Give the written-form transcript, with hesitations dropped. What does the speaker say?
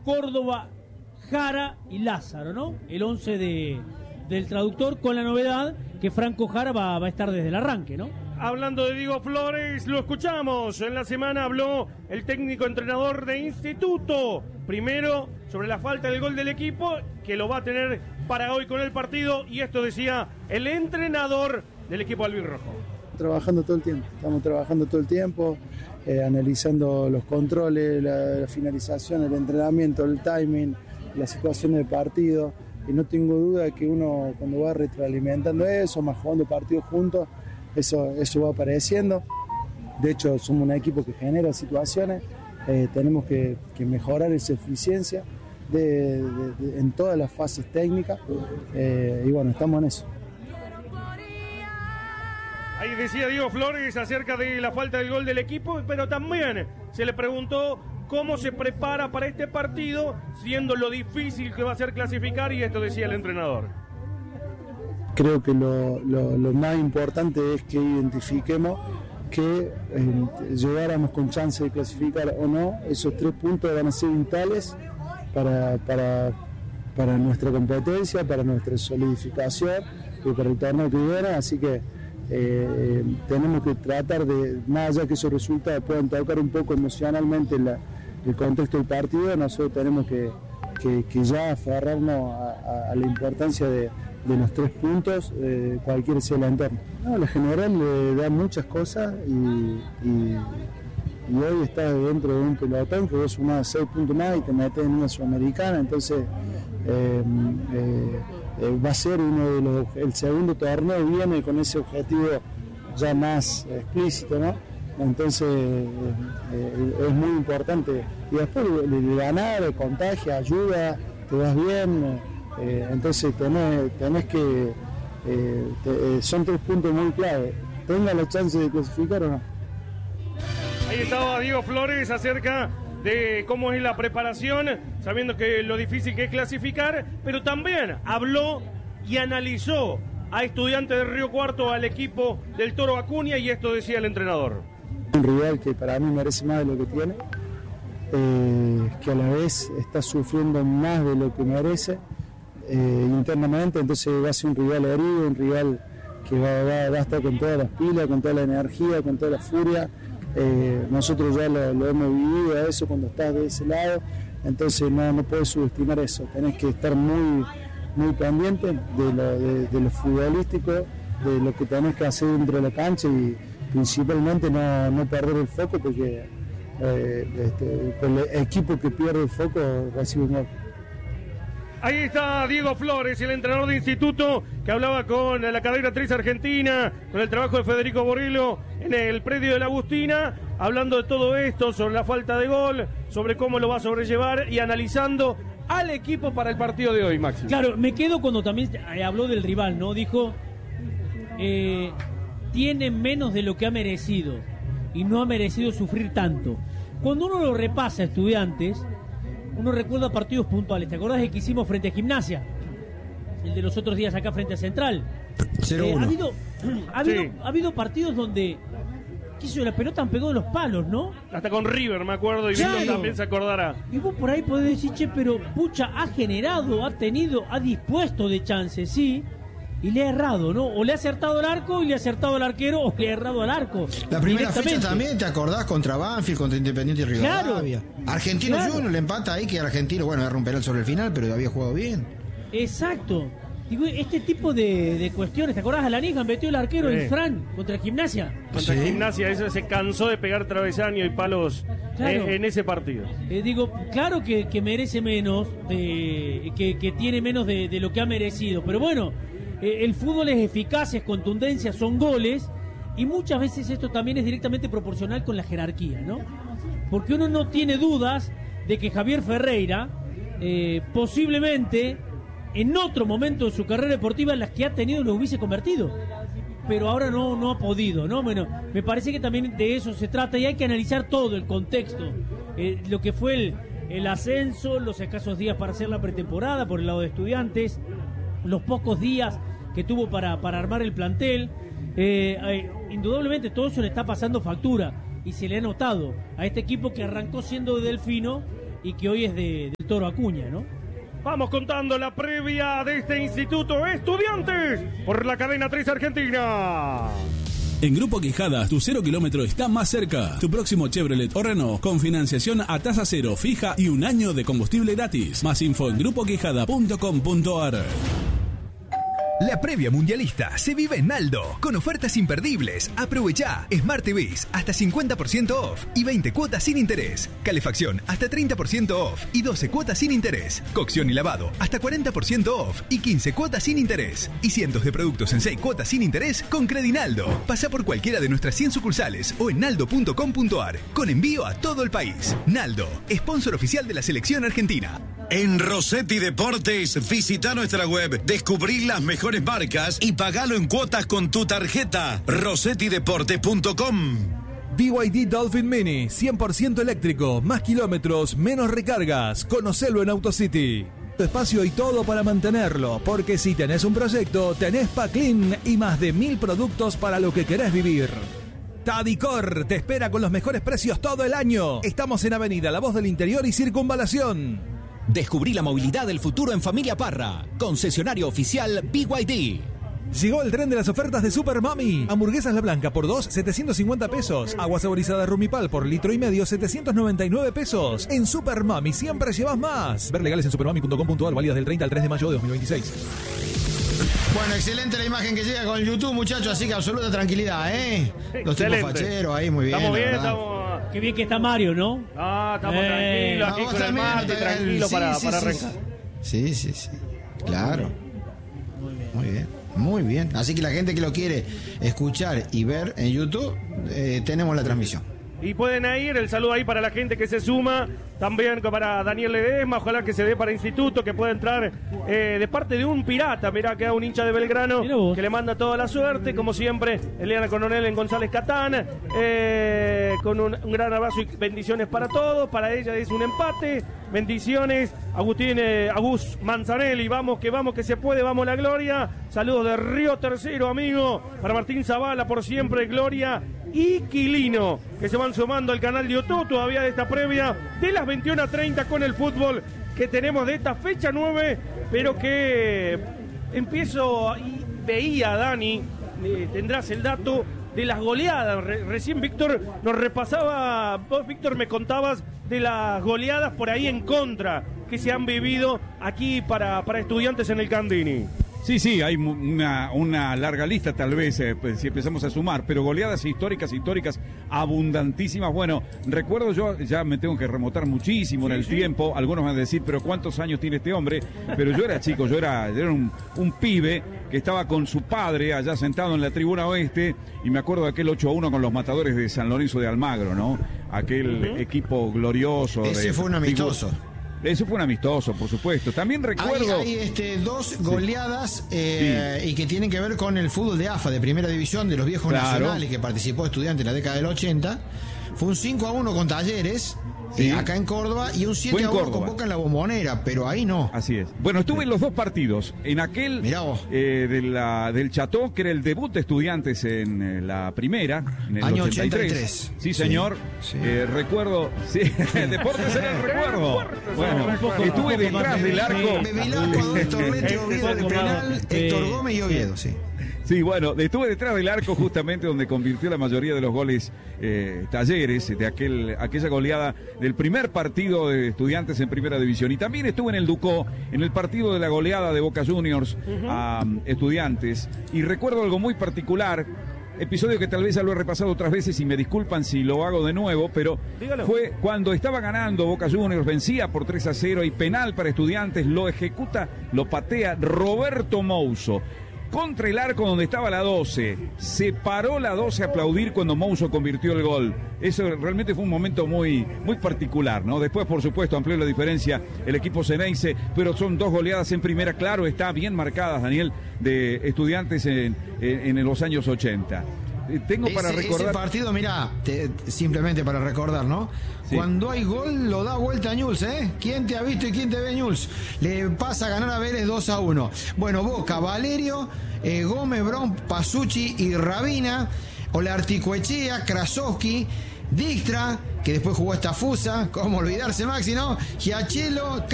Córdoba, Jara y Lázaro, ¿no? El 11 del traductor, con la novedad que Franco Jara va a estar desde el arranque, ¿no? Hablando de Diego Flores, lo escuchamos. En la semana habló el técnico entrenador de Instituto. Primero, sobre la falta del gol del equipo, que lo va a tener para hoy con el partido. Y esto decía el entrenador del equipo albirrojo. Trabajando todo el tiempo, estamos trabajando todo el tiempo, analizando los controles, la finalización, el entrenamiento, el timing, las situaciones de partido. Y no tengo duda de que uno, cuando va retroalimentando eso, más jugando partidos juntos, eso va apareciendo. De hecho, somos un equipo que genera situaciones, tenemos que mejorar esa eficiencia en todas las fases técnicas, y bueno, estamos en eso. Ahí decía Diego Flores acerca de la falta del gol del equipo, pero también se le preguntó cómo se prepara para este partido, siendo lo difícil que va a ser clasificar, y esto decía el entrenador. Creo que lo más importante es que identifiquemos que llegáramos con chance de clasificar o no. Esos 3 puntos van a ser vitales para nuestra competencia, para nuestra solidificación y para el torneo que viene, así que tenemos que tratar de, más allá que esos resultados puedan tocar un poco emocionalmente el contexto del partido, nosotros tenemos que ya aferrarnos a la importancia de los 3 puntos, cualquiera sea el entorno. No, la general le da muchas cosas y hoy estás dentro de un pelotón que vos sumás 6 puntos más y te metes en una sudamericana, entonces va a ser el segundo torneo, viene con ese objetivo ya más explícito, ¿no? Entonces es muy importante, y después el ganar, el contagio, ayuda, te vas bien, entonces tenés que son 3 puntos muy clave. ¿Tenga la chance de clasificar o no? Ahí estaba Diego Flores acerca de cómo es la preparación, sabiendo que lo difícil que es clasificar, pero también habló y analizó a Estudiantes de Río Cuarto, al equipo del Toro Acuña, y esto decía el entrenador. Un rival que para mí merece más de lo que tiene, que a la vez está sufriendo más de lo que merece internamente, entonces va a ser un rival herido, un rival que va a estar con todas las pilas, con toda la energía, con toda la furia. Nosotros ya lo hemos vivido a eso cuando estás de ese lado, entonces no puedes subestimar eso, tenés que estar muy pendiente de lo futbolístico, de lo que tenés que hacer dentro de la cancha y principalmente no perder el foco, porque el equipo que pierde el foco recibe un gol. Ahí está Diego Flores, el entrenador de Instituto, que hablaba con la carrera 3 argentina, con el trabajo de Federico Borrello en el predio de la Agustina, hablando de todo esto, sobre la falta de gol, sobre cómo lo va a sobrellevar y analizando al equipo para el partido de hoy, Maxi. Claro, me quedo cuando también habló del rival, ¿no? Dijo, tiene menos de lo que ha merecido y no ha merecido sufrir tanto. Cuando uno lo repasa, Estudiantes, uno recuerda partidos puntuales. ¿Te acordás de que hicimos frente a Gimnasia? El de los otros días acá frente a Central. 0-1. Ha habido partidos donde la pelota han pegado en los palos, ¿no? Hasta con River, me acuerdo, y Víctor también se acordará. Y vos por ahí podés decir, che, pero pucha, ha generado, ha dispuesto de chances, sí, y le ha errado, ¿no? O le ha acertado el arco y le ha acertado el arquero, o le ha errado al arco. La primera fecha también, ¿te acordás? Contra Banfield, contra Independiente y Rivadavia. Claro. Argentino Junior le empata ahí, que Argentino, bueno, agarra un penal sobre el final, pero había jugado bien. Exacto. Digo, este tipo de cuestiones, ¿te acordás? A la Nija metió el arquero en Fran contra Gimnasia. Contra Gimnasia, eso se cansó de pegar travesaño y palos en ese partido. Digo, claro que merece menos, que tiene menos de lo que ha merecido, pero bueno, el fútbol es eficaz, es contundencia, son goles, y muchas veces esto también es directamente proporcional con la jerarquía, ¿no? Porque uno no tiene dudas de que Javier Ferreira posiblemente en otro momento de su carrera deportiva en las que ha tenido lo hubiese convertido, pero ahora no ha podido, ¿no? Bueno, me parece que también de eso se trata y hay que analizar todo el contexto, lo que fue el ascenso, los escasos días para hacer la pretemporada por el lado de Estudiantes, los pocos días que tuvo para armar el plantel. Indudablemente todo eso le está pasando factura y se le ha notado a este equipo que arrancó siendo de Delfino y que hoy es del Toro Acuña, ¿no? Vamos contando la previa de este Instituto Estudiantes por la cadena 3 Argentina. En Grupo Quijadas, tu 0 kilómetro está más cerca. Tu próximo Chevrolet o Renault con financiación a tasa cero fija y 1 año de combustible gratis. Más info en grupoquijada.com.ar. La previa mundialista se vive en Naldo, con ofertas imperdibles. Aprovechá Smart TVs hasta 50% off y 20 cuotas sin interés. Calefacción hasta 30% off y 12 cuotas sin interés. Cocción y lavado hasta 40% off y 15 cuotas sin interés. Y cientos de productos en 6 cuotas sin interés con Credinaldo. Pasá por cualquiera de nuestras 100 sucursales o en naldo.com.ar, con envío a todo el país. Naldo, sponsor oficial de la selección argentina. En Rossetti Deportes, visita nuestra web, descubrí las mejores marcas y pagalo en cuotas con tu tarjeta. RossettiDeportes.com. BYD Dolphin Mini, 100% eléctrico, más kilómetros, menos recargas. Conocelo en AutoCity. Espacio y todo para mantenerlo, porque si tenés un proyecto, tenés Paclean y más de 1000 productos para lo que querés vivir. Tadicor te espera con los mejores precios todo el año. Estamos en Avenida La Voz del Interior y Circunvalación. Descubrí la movilidad del futuro en Familia Parra. Concesionario oficial BYD. Llegó el tren de las ofertas de Super Mami. Hamburguesas La Blanca por 2, 750 pesos. Agua saborizada Rumipal por litro y medio, 799 pesos. En Super Mami siempre llevas más. Ver legales en supermami.com.ar, válidas del 30 al 3 de mayo de 2026. Bueno, excelente la imagen que llega con el YouTube, muchachos, así que absoluta tranquilidad, ¿eh? Los tipos facheros ahí, muy bien. Estamos bien, estamos... Qué bien que está Mario, ¿no? Ah, estamos tranquilos aquí con el mate, tranquilo para arrancar. Sí. Claro. Muy bien. Así que la gente que lo quiere escuchar y ver en YouTube, tenemos la transmisión. Y pueden ir, el saludo ahí para la gente que se suma, también para Daniel Ledesma, ojalá que se dé para Instituto, que pueda entrar de parte de un pirata, mirá que es un hincha de Belgrano, que le manda toda la suerte, como siempre, Eliana Coronel en González Catán, con un gran abrazo y bendiciones para todos, para ella es un empate, bendiciones, Agus Manzanelli, vamos que se puede, vamos la gloria, saludos de Río Tercero, amigo, para Martín Zavala, por siempre, gloria, y Quilino, que se van sumando al canal de YouTube todavía de esta previa de las 21:30 con el fútbol que tenemos de esta fecha 9, pero que empiezo y veía, Dani, tendrás el dato de las goleadas. Recién Víctor nos repasaba, vos Víctor me contabas de las goleadas por ahí en contra que se han vivido aquí para Estudiantes en el Candini. Sí, hay una larga lista tal vez, pues, si empezamos a sumar, pero goleadas históricas, abundantísimas. Bueno, recuerdo yo, ya me tengo que remontar muchísimo en el tiempo, algunos van a decir, pero ¿cuántos años tiene este hombre? Pero yo era chico, yo era un pibe que estaba con su padre allá sentado en la tribuna oeste, y me acuerdo de aquel 8-1 con los Matadores de San Lorenzo de Almagro, ¿no? Aquel equipo glorioso. Ese fue un amistoso. Eso fue un amistoso, por supuesto. También recuerdo... Hay dos goleadas y que tienen que ver con el fútbol de AFA, de primera división, de los viejos nacionales, que participó Estudiantes en la década del 80. Fue un 5-1 con Talleres, acá en Córdoba, y un 7-1 con Boca en la Bombonera, pero ahí no. Así es. Bueno, estuve en los dos partidos. En aquel del Cható, que era el debut de Estudiantes en la primera, en el año 83. Sí, señor. Sí. Recuerdo... Sí, Deportes era el recuerdo. Bueno, estuve detrás del arco. Bevilacqua, Torletti, Oviedo de penal, Héctor Gómez y Oviedo, sí. Sí, bueno, estuve detrás del arco justamente donde convirtió la mayoría de los goles Talleres, de aquella goleada del primer partido de Estudiantes en Primera División. Y también estuve en el Ducó, en el partido de la goleada de Boca Juniors a Estudiantes. Y recuerdo algo muy particular, episodio que tal vez ya lo he repasado otras veces y me disculpan si lo hago de nuevo, pero fue cuando estaba ganando Boca Juniors, vencía por 3-0 y penal para Estudiantes, lo ejecuta, lo patea Roberto Mouso. Contra el arco donde estaba la 12, se paró la 12 a aplaudir cuando Mouso convirtió el gol. Eso realmente fue un momento muy particular, ¿no? Después, por supuesto, amplió la diferencia el equipo Ceneice, pero son dos goleadas en primera, claro, está bien marcadas, Daniel, de Estudiantes en los años 80. Tengo para recordar... Ese partido, mirá, simplemente para recordar, ¿no? Sí. Cuando hay gol, lo da vuelta a Newell's, ¿eh? ¿Quién te ha visto y quién te ve Newell's? Le pasa a ganar a Vélez 2-1. Bueno, Boca, Valerio, Gómez, Brown, Pasucci y Rabina, Olarticoechea, Krasowski, Dijkstra, que después jugó Estafusa, cómo olvidarse, Maxi, ¿no? Giachelo,